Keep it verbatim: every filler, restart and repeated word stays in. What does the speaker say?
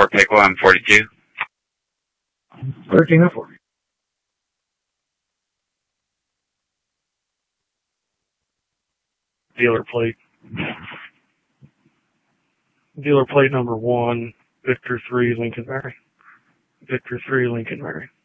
Fort Piqua, I'm forty-two. thirteen oh four. Dealer plate. Dealer plate number one, Victor three, Lincoln Mary. Victor three, Lincoln Mary.